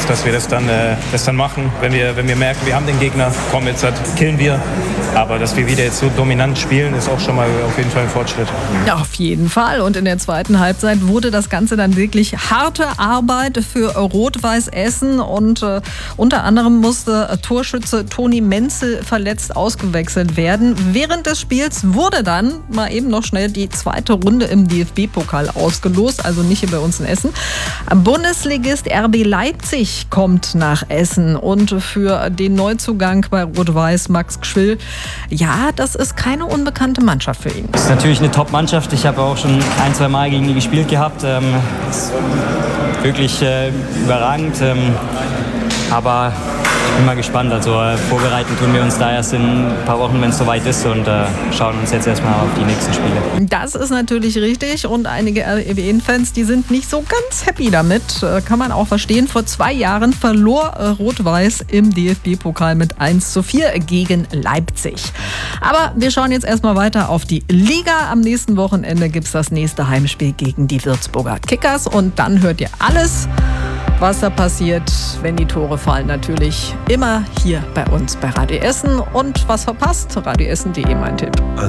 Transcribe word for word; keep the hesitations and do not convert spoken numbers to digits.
jetzt, dass wir das dann, äh, das dann machen, wenn wir, wenn wir merken, wir haben den Gegner, komm, jetzt halt, killen wir. Aber dass wir wieder jetzt so dominant spielen, ist auch schon mal auf jeden Fall ein Fortschritt. Ja, auf jeden Fall. Und in der zweiten Halbzeit wurde das Ganze dann wirklich harte Arbeit für Rot-Weiß Essen. Und äh, unter anderem musste äh, Torschütze Toni Menzel verletzt ausgewechselt werden. Während des Spiels wurde dann mal eben noch schnell die zweite Runde im D F B-Pokal ausgelost. Also nicht hier bei uns in Essen. Bundesligist R B Leipzig kommt nach Essen. Und für den Neuzugang bei Rot-Weiß, Max Gschwill, ja, das ist keine unbekannte Mannschaft für ihn. Das ist natürlich eine Top-Mannschaft. Ich habe auch schon ein, zwei Mal gegen die gespielt gehabt. Ähm, ist wirklich äh, überragend. Ähm, aber ich bin mal gespannt. Also äh, vorbereiten tun wir uns da erst in ein paar Wochen, wenn es soweit ist, und äh, schauen uns jetzt erstmal auf die nächsten Spiele. Das ist natürlich richtig, und einige R B N-Fans, die sind nicht so ganz happy damit. Äh, kann man auch verstehen. Vor zwei Jahren verlor äh, Rot-Weiß im D F B-Pokal mit eins zu vier gegen Leipzig. Aber wir schauen jetzt erstmal weiter auf die Liga. Am nächsten Wochenende gibt es das nächste Heimspiel gegen die Würzburger Kickers, und dann hört ihr alles, was da passiert, wenn die Tore fallen, natürlich immer hier bei uns bei Radio Essen. Und was verpasst? radio essen punkt de, mein Tipp.